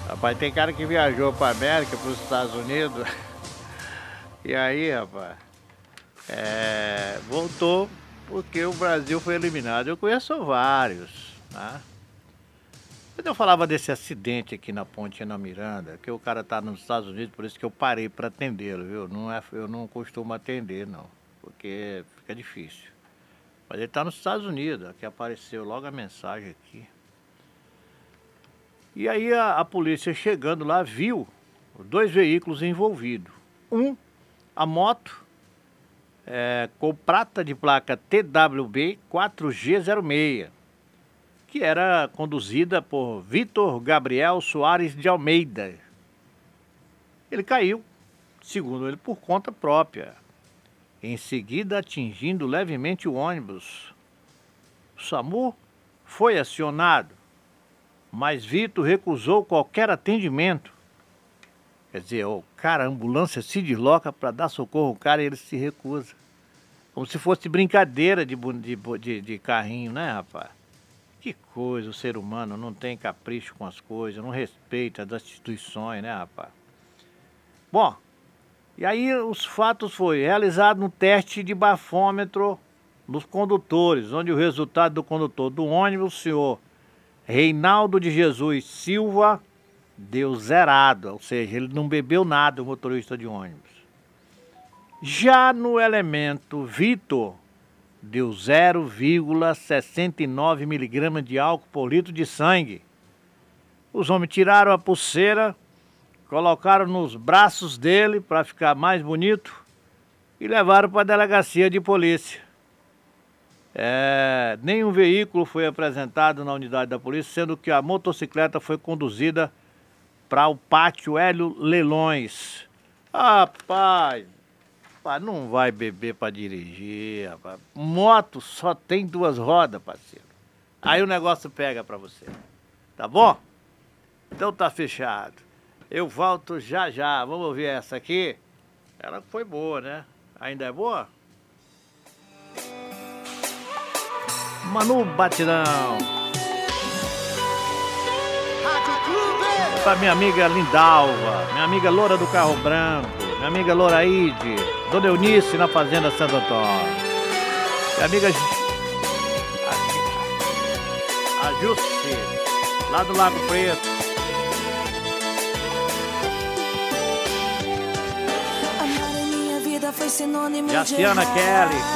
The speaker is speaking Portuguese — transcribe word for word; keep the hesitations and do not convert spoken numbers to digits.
Rapaz, tem cara que viajou pra América, pros Estados Unidos. E aí, rapaz, é, voltou porque o Brasil foi eliminado. Eu conheço vários, tá? Quando eu falava desse acidente aqui na Ponte Ana Miranda, que o cara tá nos Estados Unidos, por isso que eu parei para atendê-lo, viu? Não é, eu não costumo atender, não, porque fica difícil. Mas ele tá nos Estados Unidos, aqui apareceu logo a mensagem aqui. E aí a, a polícia chegando lá viu dois veículos envolvidos. Um, a moto, é, com prata de placa T W B quatro G zero seis, que era conduzida por Vitor Gabriel Soares de Almeida. Ele caiu, segundo ele, por conta própria, em seguida atingindo levemente o ônibus. O SAMU foi acionado, mas Vitor recusou qualquer atendimento. Quer dizer, o cara, a ambulância se desloca para dar socorro ao cara e ele se recusa. Como se fosse brincadeira de, de, de, de carrinho, né, rapaz? Que coisa, o ser humano não tem capricho com as coisas, não respeita as instituições, né, rapaz? Bom, e aí os fatos foi realizado um teste de bafômetro nos condutores, onde o resultado do condutor do ônibus, o senhor Reinaldo de Jesus Silva, deu zerado, ou seja, ele não bebeu nada, o motorista de ônibus. Já no elemento Vitor, deu zero vírgula sessenta e nove miligramas de álcool por litro de sangue. Os homens tiraram a pulseira, colocaram nos braços dele para ficar mais bonito e levaram para a delegacia de polícia. É, nenhum veículo foi apresentado na unidade da polícia, sendo que a motocicleta foi conduzida para o pátio Hélio Leilões. Rapaz, rapaz, não vai beber para dirigir, rapaz. Moto só tem duas rodas, parceiro. Aí o negócio pega para você. Tá bom? Então tá fechado. Eu volto já já. Vamos ouvir essa aqui? Ela foi boa, né? Ainda é boa? Manu Batidão. Pra minha amiga Lindalva, minha amiga Loura do Carro Branco, minha amiga Loraide, Dona Eunice na Fazenda Santo Antônio, minha amiga a Jusce, lá do Lago Preto. Amar em minha vida foi sinônimo de Jaciana Kelly.